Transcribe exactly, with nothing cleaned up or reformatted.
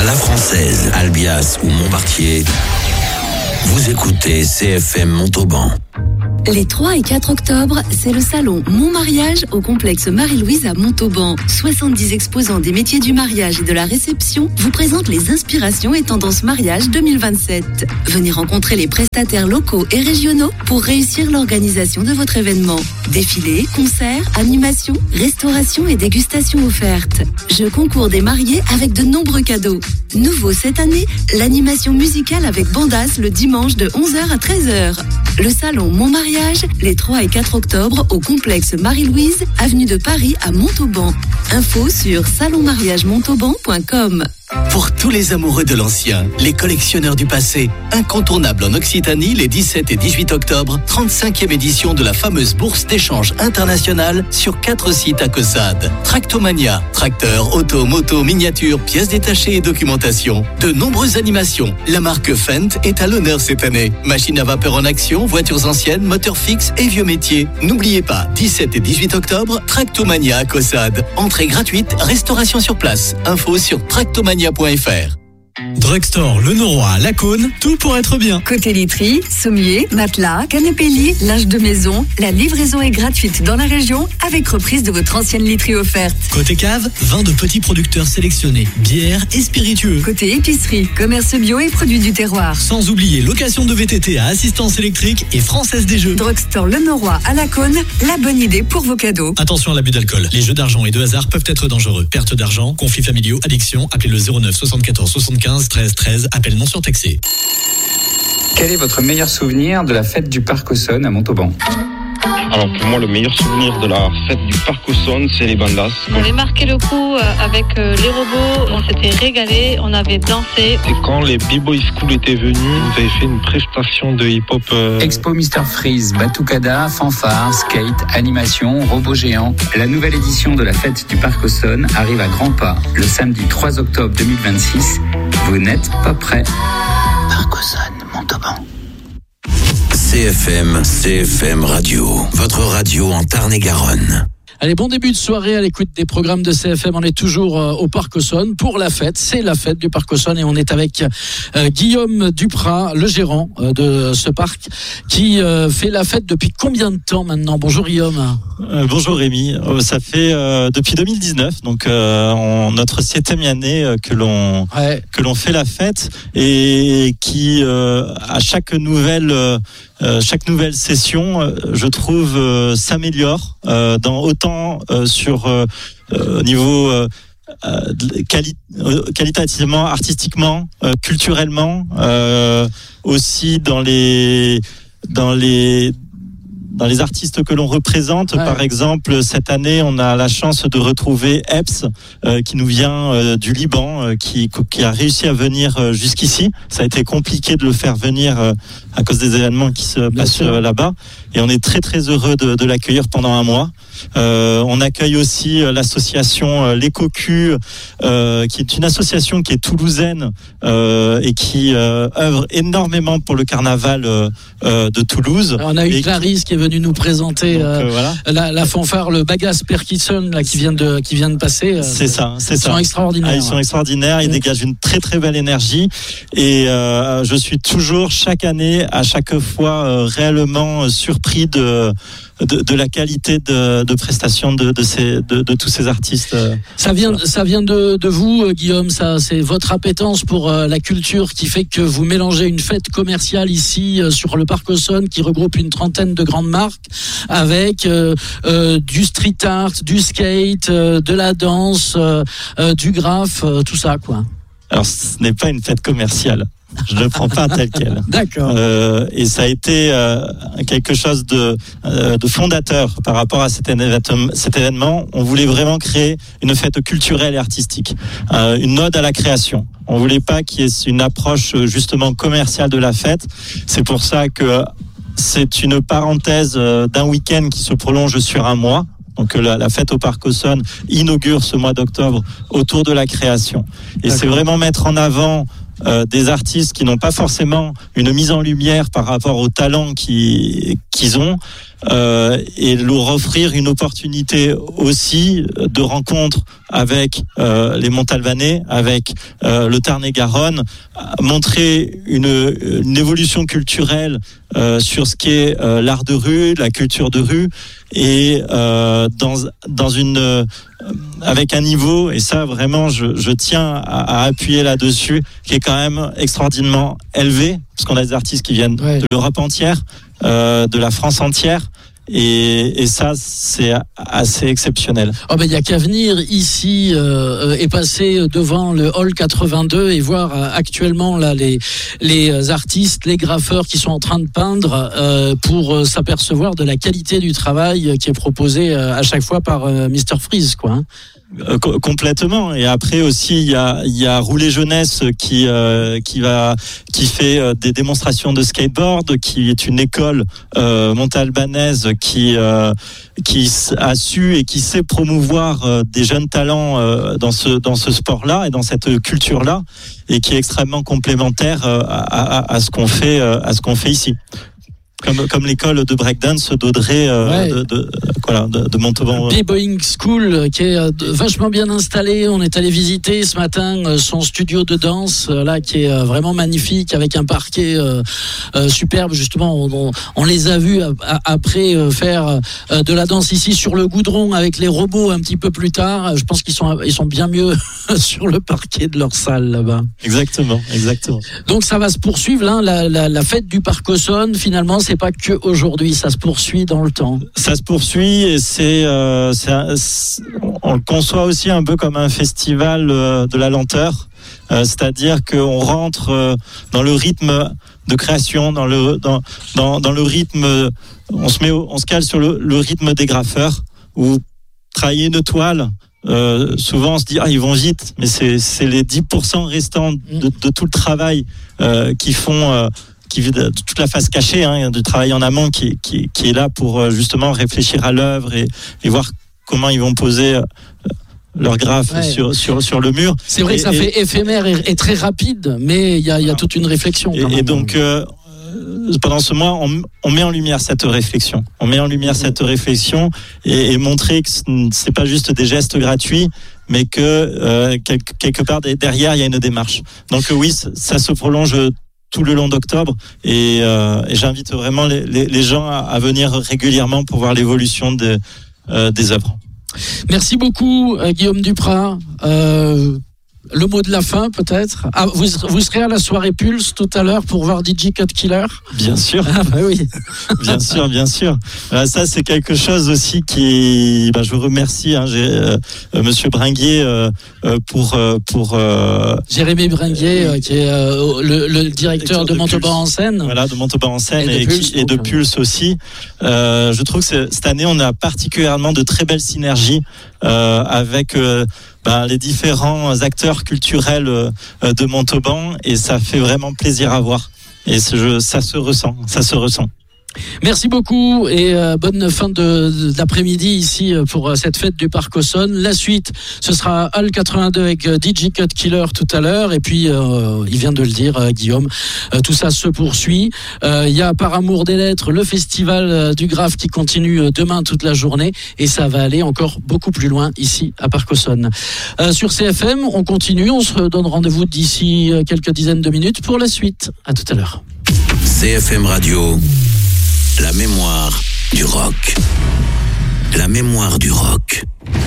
La Française, Albias ou Montbartier, vous écoutez C F M Montauban. Les trois et quatre octobre, c'est le salon Mon Mariage au complexe Marie-Louise à Montauban. soixante-dix exposants des métiers du mariage et de la réception vous présentent les inspirations et tendances mariage deux mille vingt-sept. Venez rencontrer les prestataires locaux et régionaux pour réussir l'organisation de votre événement. Défilés, concerts, animations, restauration et dégustations offertes. Jeux concours des mariés avec de nombreux cadeaux. Nouveau cette année, l'animation musicale avec Bandas le dimanche de onze heures à treize heures. Le salon Mon Mariage, les trois et quatre octobre au complexe Marie-Louise, avenue de Paris à Montauban. Info sur salon mariage montauban point com. Pour tous les amoureux de l'ancien, les collectionneurs du passé, incontournable en Occitanie les dix-sept et dix-huit octobre, trente-cinquième édition de la fameuse bourse d'échange internationale sur quatre sites à Caussade. Tractomania, tracteurs, auto, moto, miniatures, pièces détachées et documentation. De nombreuses animations. La marque Fendt est à l'honneur cette année. Machines à vapeur en action, voitures anciennes, moteurs fixes et vieux métiers. N'oubliez pas, dix-sept et dix-huit octobre, Tractomania à Caussade. Entrée gratuite, restauration sur place. Info sur tractomania point f r. Drugstore Le Noroy à Lacaune, tout pour être bien. Côté literie, sommier, matelas, canapé lit, linge de maison, la livraison est gratuite dans la région avec reprise de votre ancienne literie offerte. Côté cave, vin de petits producteurs sélectionnés, bières et spiritueux. Côté épicerie, commerce bio et produits du terroir. Sans oublier location de V T T à assistance électrique et Française des Jeux. Drugstore Le Noroy à Lacaune, la bonne idée pour vos cadeaux. Attention à l'abus d'alcool. Les jeux d'argent et de hasard peuvent être dangereux. Perte d'argent, conflits familiaux, addiction. Appelez le zéro neuf soixante-quatorze soixante-quinze treize treize. Appel non surtaxé. Quel est votre meilleur souvenir de la fête du Parc Auxonne à Montauban ? Alors pour moi, le meilleur souvenir de la fête du Parc Auxonne, c'est les bandas. On avait marqué le coup avec les robots, on s'était régalé, on avait dansé. Et quand les B-Boy School étaient venus, vous avez fait une prestation de hip-hop. Euh... Expo Mister Freeze, Batucada, fanfare, skate, animation, robots géants. La nouvelle édition de la fête du Parc Auxonne arrive à grands pas le samedi trois octobre deux mille vingt-six. Vous n'êtes pas prêts. Parc Auxonne, Montauban. C F M, C F M Radio, votre radio en Tarn-et-Garonne. Allez, bon début de soirée à l'écoute des programmes de C F M. On est toujours euh, au Parc Auxonne pour la fête. C'est la fête du Parc Auxonne et on est avec euh, Guillaume Duprat, le gérant euh, de ce parc, qui euh, fait la fête depuis combien de temps maintenant ? Bonjour Guillaume. Euh, bonjour Rémi. Euh, ça fait euh, depuis deux mille dix-neuf, donc euh, en notre septième année euh, que l'on ouais. que l'on fait la fête et qui euh, à chaque nouvelle euh, Euh, chaque nouvelle session, euh, je trouve, euh, s'améliore euh, dans autant euh, sur euh, euh, niveau euh, euh, quali- euh, qualitativement, artistiquement, euh, culturellement, euh, aussi dans les dans les dans les artistes que l'on représente. Ouais. Par exemple, cette année, on a la chance de retrouver Epps, euh, qui nous vient euh, du Liban, euh, qui, qui a réussi à venir euh, jusqu'ici. Ça a été compliqué de le faire venir euh, à cause des événements qui se Bien passent euh, là-bas. Et on est très très heureux de, de l'accueillir pendant un mois. Euh, on accueille aussi euh, l'association euh, Les Cocus, euh, qui est une association qui est toulousaine euh, et qui euh, œuvre énormément pour le carnaval euh, euh, de Toulouse. Alors on a eu Clarisse qui est venue nous présenter donc, euh, voilà. la, la fanfare, le Bagas Perkisson là, qui vient de qui vient de passer. Euh, c'est ça, c'est ils ça. Sont extraordinaires. Ah, ils sont extraordinaires. Ils ouais. dégagent une très très belle énergie et euh, je suis toujours chaque année, à chaque fois euh, réellement surpris de De, de la qualité de, de prestation de, de, ces, de, de tous ces artistes. Ça vient, voilà. ça vient de, de vous, Guillaume. Ça, c'est votre appétence pour euh, la culture qui fait que vous mélangez une fête commerciale ici euh, sur le Parc Auxonne qui regroupe une trentaine de grandes marques avec euh, euh, du street art, du skate, euh, de la danse, euh, euh, du graphe, euh, tout ça, quoi. Alors, ce n'est pas une fête commerciale. Je ne le prends pas tel quel. D'accord. Euh, et ça a été euh, quelque chose de, euh, de fondateur par rapport à cet événement, cet événement. On voulait vraiment créer une fête culturelle et artistique, euh, une ode à la création. On voulait pas qu'il y ait une approche justement commerciale de la fête. C'est pour ça que c'est une parenthèse d'un week-end qui se prolonge sur un mois. Donc la, la fête au Parc Auxonne inaugure ce mois d'octobre autour de la création. Et D'accord. c'est vraiment mettre en avant Euh, des artistes qui n'ont pas forcément une mise en lumière par rapport au talent qui, qu'ils ont, euh, et leur offrir une opportunité aussi de rencontre avec euh, les Montalbanais, avec euh, le Tarn-et-Garonne, montrer une, une évolution culturelle euh, sur ce qu'est euh, l'art de rue, la culture de rue, et euh, dans dans une euh, avec un niveau, et ça vraiment je, je tiens à, à appuyer là-dessus, qui est quand même extraordinairement élevé, parce qu'on a des artistes qui viennent ouais. de l'Europe entière, euh, de la France entière. Et, et ça, c'est assez exceptionnel. Oh ben, il y a qu'à venir ici euh, et passer devant le hall quatre-vingt-deux et voir euh, actuellement là les les artistes, les graffeurs qui sont en train de peindre euh, pour euh, s'apercevoir de la qualité du travail qui est proposé euh, à chaque fois par euh, mister Freeze, quoi. Hein. Euh, complètement. Et après aussi il y a il y a Rouler Jeunesse qui euh, qui va qui fait euh, des démonstrations de skateboard, qui est une école euh, montalbanaise qui euh, qui a su et qui sait promouvoir euh, des jeunes talents euh, dans ce dans ce sport-là et dans cette culture-là, et qui est extrêmement complémentaire euh, à, à, à ce qu'on fait euh, à ce qu'on fait ici. Comme, comme l'école de breakdance d'Audrey euh, ouais. de, de, voilà, de, de Montauban. B-Boying School qui est euh, vachement bien installé. On est allé visiter ce matin euh, son studio de danse euh, là qui est euh, vraiment magnifique, avec un parquet euh, euh, superbe. Justement, on, on, on les a vus a, a, après euh, faire euh, de la danse ici sur le goudron avec les robots un petit peu plus tard. Je pense qu'ils sont ils sont bien mieux sur le parquet de leur salle là-bas. Exactement, exactement. Donc ça va se poursuivre là, la, la, la fête du Parc Auxonne. Finalement, c'est pas que aujourd'hui, ça se poursuit dans le temps. Ça se poursuit et c'est, euh, c'est, un, c'est on le conçoit aussi un peu comme un festival euh, de la lenteur, euh, c'est-à-dire qu'on rentre euh, dans le rythme de création, dans le dans dans, dans le rythme, on se met, au, on se cale sur le, le rythme des graffeurs, où travailler une toile. Euh, souvent on se dit ah ils vont vite, mais c'est c'est les dix pour cent restants de, de tout le travail euh, qui font euh, qui vide toute la phase cachée hein, du travail en amont qui, qui, qui est là pour justement réfléchir à l'œuvre et, et voir comment ils vont poser euh, leur graphe ouais. sur, sur, sur le mur. C'est vrai et, que ça et, fait éphémère et, et très rapide, mais il y a, y a toute une réflexion. Et, et donc, euh, pendant ce mois, on, on met en lumière cette réflexion. On met en lumière mmh. cette réflexion et, et montrer que c'est pas juste des gestes gratuits, mais que euh, quelque, quelque part derrière, il y a une démarche. Donc euh, oui, ça, ça se prolonge tout le long d'octobre et, euh, et j'invite vraiment les, les, les gens à, à venir régulièrement pour voir l'évolution de, euh, des œuvres. Merci beaucoup euh, Guillaume Duprat. Euh, le mot de la fin peut-être. Ah, vous, vous serez à la soirée Pulse tout à l'heure pour voir D J Cut Killer. Bien sûr. Ah bah oui. bien sûr, bien sûr. Euh, ça c'est quelque chose aussi qui, bah, je vous remercie, hein, j'ai, euh, euh, Monsieur Bringuier euh, euh, pour euh, pour euh, Jérémy Bringuier euh, qui est euh, le, le directeur de, de Montauban en scène. Voilà, de Montauban en scène et, et, et, de, Pulse, qui, et de Pulse aussi. Euh, je trouve que cette année on a particulièrement de très belles synergies euh, avec euh, ben, les différents acteurs culturels euh, de Montauban, et ça fait vraiment plaisir à voir. Et ce, ça se ressent, ça se ressent. Merci beaucoup et euh, bonne fin de, d'après-midi ici pour euh, cette fête du Parc Auxonne. La suite, ce sera Hall quatre-vingt-deux avec euh, D J Cut Killer tout à l'heure, et puis euh, il vient de le dire euh, Guillaume, euh, tout ça se poursuit. Il euh, y a Par Amour des Lettres, le festival euh, du Graphe qui continue euh, demain toute la journée, et ça va aller encore beaucoup plus loin ici à Parc Auxonne. Euh, sur C F M, on continue, on se donne rendez-vous d'ici euh, quelques dizaines de minutes pour la suite. À tout à l'heure. C F M Radio. La mémoire du rock. La mémoire du rock.